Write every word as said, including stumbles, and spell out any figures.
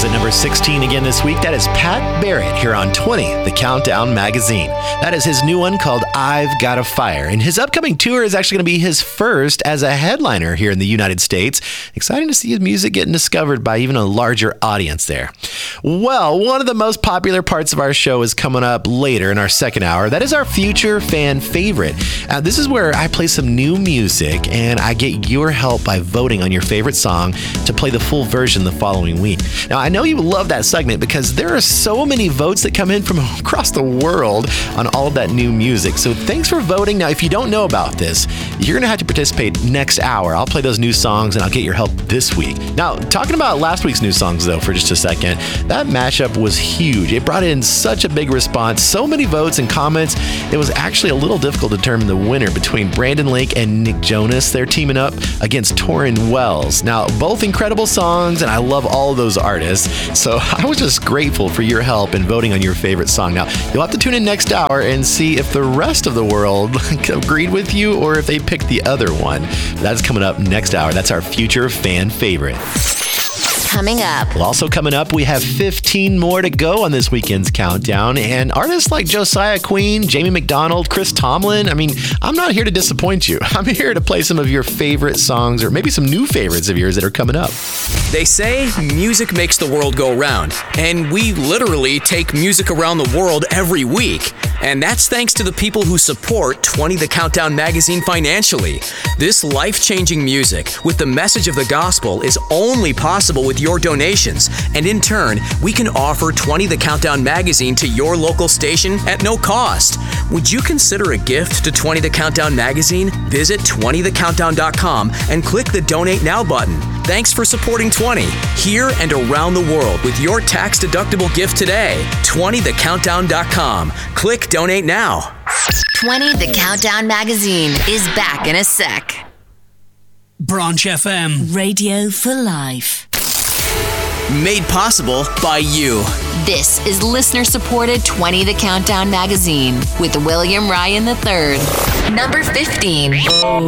at number sixteen again this week. That is Pat Barrett here on twenty, the Countdown Magazine. That is his new one called I've Got a Fire. And his upcoming tour is actually going to be his first as a headliner here in the United States. Exciting to see his music getting discovered by even a larger audience there. Well, one of the most popular parts of our show is coming up later in our second hour. That is our future fan favorite. Uh, this is where I play some new music and I get your help by voting on your favorite song to play the full version the following week. Now, I know you love that segment because there are so many votes that come in from across the world on all of that new music. So thanks for voting. Now, if you don't know about this, you're going to have to participate next hour. I'll play those new songs and I'll get your help this week. Now, talking about last week's new songs, though, for just a second, that mashup was huge. It brought in such a big response, so many votes and comments. It was actually a little difficult to determine the winner between Brandon Lake and Nick Jonas. They're teaming up against Torrin Wells. Now, both incredible songs, and I love all of those artists. So I was just grateful for your help in voting on your favorite song. Now, you'll have to tune in next hour and see if the rest of the world agreed with you or if they picked the other one. That's coming up next hour. That's our future fan favorite. Coming up. Well, also coming up, we have fifteen more to go on this weekend's countdown. And artists like Josiah Queen, Jamie McDonald, Chris Tomlin. I mean, I'm not here to disappoint you. I'm here to play some of your favorite songs or maybe some new favorites of yours that are coming up. They say music makes the world go round. And we literally take music around the world every week. And that's thanks to the people who support twenty The Countdown Magazine financially. This life-changing music with the message of the gospel is only possible with your donations. And in turn, we can offer twenty The Countdown Magazine to your local station at no cost. Would you consider a gift to twenty The Countdown Magazine? Visit twenty the countdown dot com and click the Donate Now button. Thanks for supporting twenty, here and around the world with your tax-deductible gift today. twenty the countdown dot com. Click Donate Now. twenty The Countdown Magazine is back in a sec. Branch F M. Radio for life. Made possible by you. This is listener-supported twenty The Countdown Magazine with William Ryan the third. Number fifteen.